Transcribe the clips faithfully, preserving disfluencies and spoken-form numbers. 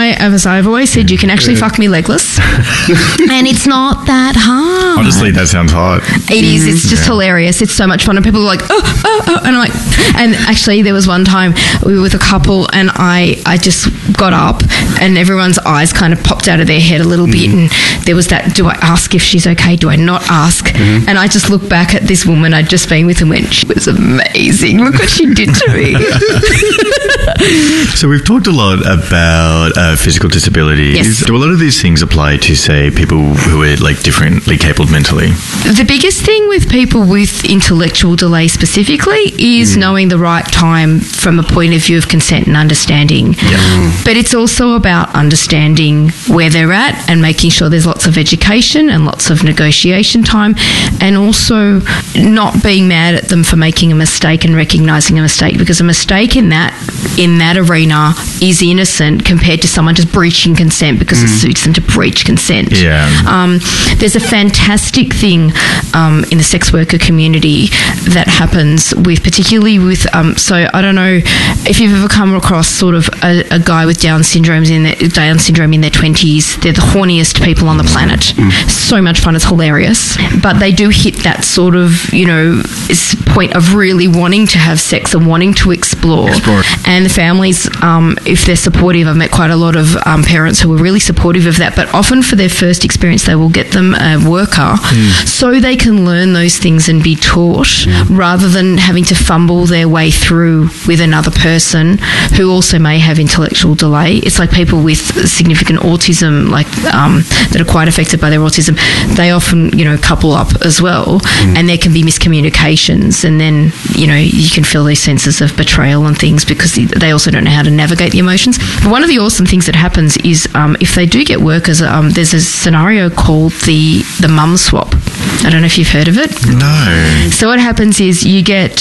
I, as I've always said, you can actually fuck me legless, and it's not that hard. Honestly, that sounds hot. It is. It's just Yeah. hilarious. It's so much fun, and people are like, oh, oh, oh, and I'm like, and actually, there was one time we were with a couple, and I, I just got up, and everyone's eyes kind of popped out of their head a little bit, and there was that, do I ask if she's okay? Do I not ask? Mm-hmm. And I just looked back at this woman I'd just been with and went, she was amazing. Look what she did to me. So we've talked a lot about uh, physical disabilities. Yes. Do a lot of these things apply to, say, people who are like differently capable mentally? The biggest thing with people with intellectual delay specifically is Mm. knowing the right time from a point of view of consent and understanding. Yeah. But it's also about understanding where they're at and making sure there's lots of education and lots of negotiation time, and also not being mad at them for making a mistake and recognising a mistake, because a mistake in that in that arena is innocent compared to someone just breaching consent because it suits them to breach consent. Yeah. Um, there's a fantastic thing um, in the sex worker community that happens with, particularly with, um, so I don't know if you've ever come across sort of a, a guy with Down syndromes in their, Down syndrome in their twenties. They're the horniest people on the planet. So much fun. It's hilarious. But they do hit that sort of, you know, s- point of really wanting to have sex and wanting to explore. Explore. And the families, um, if they're supportive, I've met quite a lot of um, parents who are really supportive of that, but often for their first experience they will get them a worker so they can learn those things and be taught rather than having to fumble their way through with another person who also may have intellectual delay. It's like people with significant autism, like um, that are quite affected by their autism, they often, you know, couple up as well, and there can be miscommunications, and then, you know, you can feel these senses of betrayal and things because they also don't know how to navigate the emotions. But one of the awesome things that happens is um, if they do get workers, um, there's a scenario called the the mum swap. I don't know if you've heard of it. No. So what happens is you get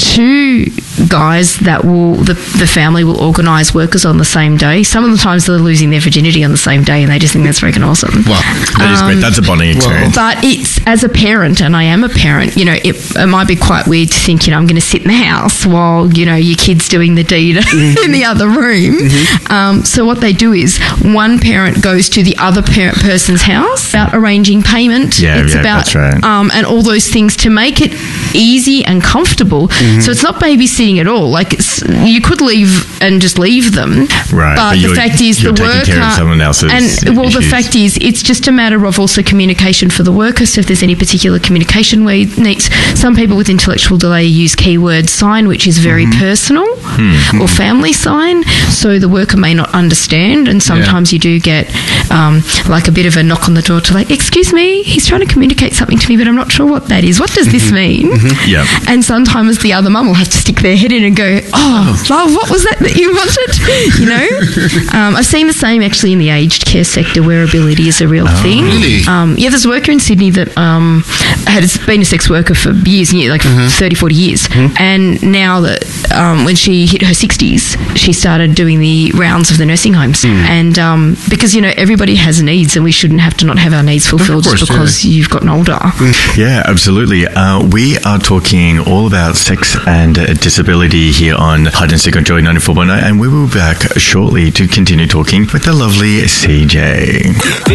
two guys that will, the, the family will organise workers on the same day. Some of the times they're losing their virginity on the same day, and they just think that's freaking awesome. Wow. That is great. That's a bonding experience. But it's, as a parent, and I am a parent, you know, it, it might be quite weird to think, you know, I'm going to sit in the house while, you know, your kid's doing the deed in the other room. Um, so what they do is one parent goes to the other parent person's house about arranging payment. Yeah, it's yeah, about, that's right. um, and all those things to make it easy and comfortable. So it's not babysitting at all. Like, it's, you could leave and just leave them. Right, But, but the you're- fact is you're the taking worker... care of someone else's and, well, the issues. fact is it's just a matter of also communication for the worker. So if there's any particular communication needs, some people with intellectual delay use keyword sign, which is very personal, or family sign. So the worker may not understand, and sometimes you do get um, like a bit of a knock on the door to like, excuse me, he's trying to communicate something to me, but I'm not sure what that is. What does this mean? Yeah. And sometimes the other mum will have to stick their head in and go, oh, love, what was that that you wanted? You know? Um, I've seen the same actually in the aged care sector where ability is a real thing. really? Um, yeah, there's a worker in Sydney that um, had been a sex worker for years and years, like thirty, forty years. And now that um, when she hit her sixties, she started doing the rounds of the nursing homes. And um, because, you know, everybody has needs and we shouldn't have to not have our needs fulfilled course, just because you've gotten older. Yeah, absolutely. Uh, we are talking all about sex and uh, disability here on Hide and Seek on Joy ninety-four point nine, and we will be back shortly to continue talking with the lovely C J.